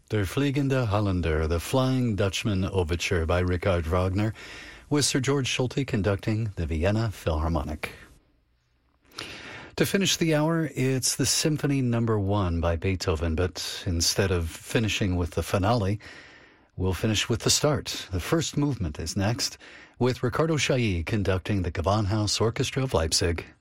Der Fliegende Holländer, the Flying Dutchman Overture by Richard Wagner, with Sir George Solti conducting the Vienna Philharmonic. To finish the hour, it's the Symphony No. 1 by Beethoven, but instead of finishing with the finale, we'll finish with the start. The first movement is next, with Ricardo Chailly conducting the Gewandhaus Orchestra of Leipzig.